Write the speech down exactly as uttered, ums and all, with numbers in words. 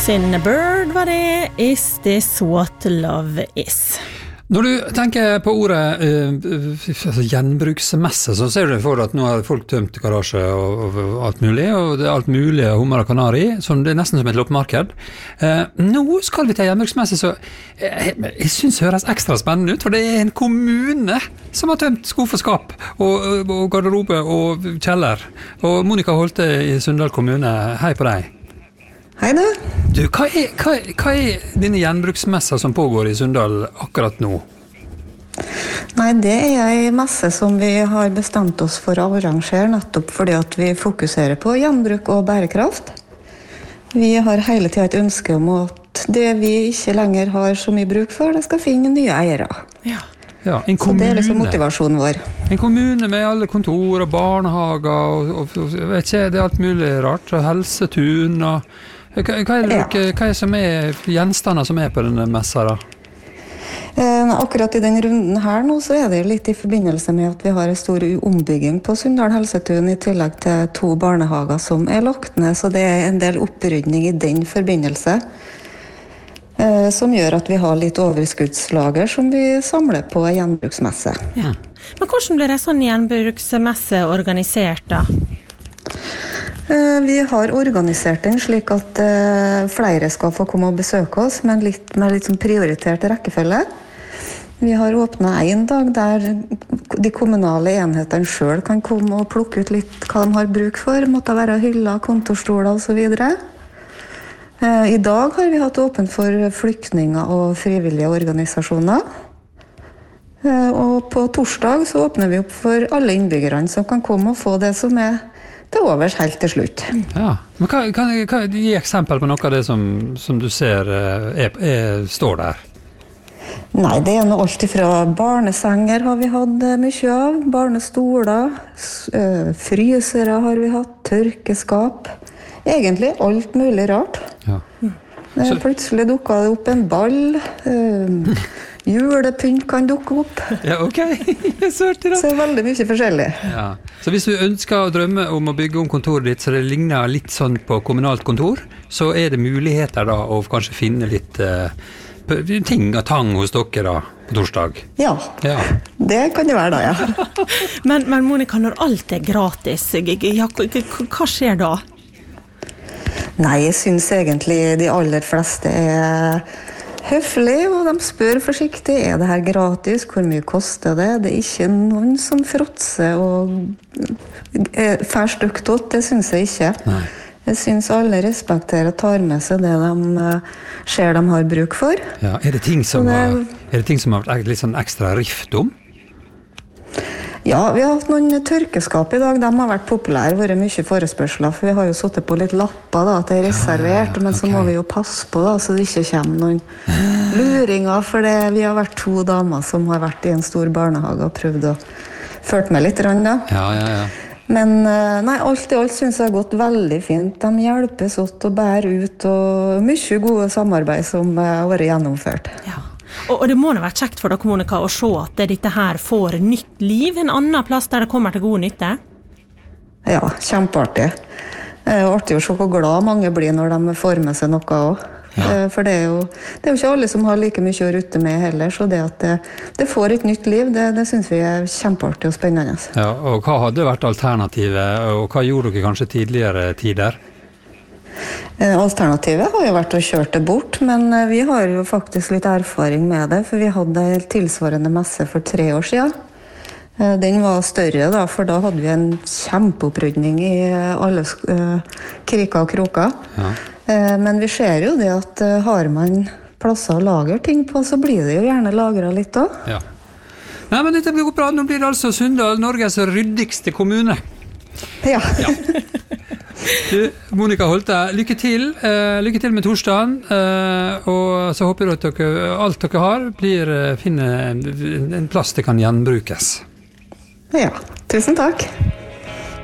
Sin Bird var det, Is This What Love Is. Når du tenker på ordet uh, altså gjenbruksmesse, så ser du for at nå har folk tømt garasje og, og alt mulig, og det er alt mulig hummer og kanari, så det er nesten som et loppemarked. Uh, nå skal vi til gjenbruksmesse, så jeg, jeg synes det høres ekstra spennende ut, for det er en kommune som har tømt skuff og skap, og, og garderobe og kjeller. Og Monica Holte i Sunndal kommune, hei på deg. Hei du. Du, hva er, hva, er, hva er denne gjenbruksmessa som pågår i Sunndal akkurat nå? Nei, det er en messe som vi har bestemt oss for å arrangere nettopp fordi at vi fokuserer på gjenbruk og bærekraft. Vi har hele tiden et ønske om at det vi ikke lenger har så mye bruk for, det skal finne nye eiere. Ja. Ja, en så det er liksom motivasjonen vår. En kommune med alle kontor og barnehager og, og, og vet ikke, det er alt mulig rart, og helsetun og Hva, hva, er det, ja. hva er det som er gjenstander som er på denne messa da? Eh, akkurat i den runden her nå så er det litt i forbindelse med at vi har en stor ombygging på Sunndal helsetun i tillegg til to barnehager som er lagt ned, så det er en del opprydning i den forbindelse eh, som gjør at vi har litt overskuddslager som vi samler på gjenbruksmesse. Ja. Men hvordan blir det sånn gjenbruksmesse organisert da? Vi har organisert den slik at flere skal få komme og besøke oss, men litt, med litt sånn prioritert rekkefølge. Vi har åpnet en dag der de kommunale enhetene selv kan komme og plukke ut litt hva de har bruk for. Måtte være hyller, kontorstoler og så videre. I dag har vi hatt åpent for flyktninger og frivillige organisasjoner. Og på torsdag så åpner vi opp for alle innbyggerne som kan komme og få det som er det overs helt til slutt. Ja, men kan, kan, kan du gi eksempel på noe av det som, som du ser er, er, står der? Nei, det er noe alt fra barnesenger har vi hatt mye av, barnestoler, frysere har vi hatt, tørkeskap, egentlig alt mulig rart. Ja. Så plutselig dukket det opp en ball, øh, julepynt kan dukke opp. Ja, ok. Så det er veldig mye forskjellig. Ja. Så hvis du ønsker å drømme om å bygge om kontoret ditt, så det ligner litt sånn på kommunalt kontor, så er det muligheter da å kanskje finne litt uh, ting og tang hos dere da, på torsdag. Ja, ja. Det kan det være da, ja. men, men Monica, når alt er gratis, ja, hva skjer da? Nei, jeg synes egentlig de aller fleste er høflige, og de spør forsiktig, er det her gratis? Hvor mye koster det? Det er ikke noen som fråtser og er fær støkt åt, det synes jeg ikke. Nei. Jeg synes alle respekterer og tar med seg det de ser de har bruk for. Ja, er det ting som, det, har, er det ting som har vært litt sånn ekstra rift om? Ja, vi har hatt noen tørkeskap i dag. De har vært populære, vært mye forespørsler, for vi har jo suttet på litt lapper da, at det er reservert, ja, ja, men så okay. må vi jo passe på da, så det ikke kommer noen luringer, for det, vi har vært to damer som har vært i en stor barnehage og prøvd å ført med litt rann da. Ja, ja, ja. Men nei, alt i alt synes jeg har gått veldig fint. De hjelpes åt å bære ut, og mye gode samarbeid som har vært gjennomført. Ja. Og, og det må nå være kjekt for dere, Monica, å se at dette her får nytt liv, en annen plass der det kommer til god nytte? Ja, kjempeartig. Det er artig å se hvor glad mange blir når de får med seg noe også. Ja. For det er, jo, det er jo ikke alle som har like mye å rutte med heller, så det at det, det får et nytt liv, det, det synes vi er kjempeartig og spennende. Ja, og hva hadde vært alternativet, og hva gjorde dere kanskje tidligere tider? Alternativet har jo vært å kjøre det bort, men vi har jo faktisk litt erfaring med det, for vi hadde en tilsvarende messe for tre år siden. Den var større da, for da hadde vi en kjempeopprydning i alle kriker og kroker. Ja. Men vi ser jo det at har man plasser å lagre ting på, så blir det jo gjerne lagret litt også. Ja. Nei, men dette blir bra. Nå blir det altså Sunndal, Norges ryddigste kommune. Ja. Ja. Du, Monica Holte, lykke til. Uh, lykke til med torsdagen. Uh, og så håper jeg at dere, alt dere har blir uh, finne en, en plass det kan gjenbrukes. Ja, tusen takk.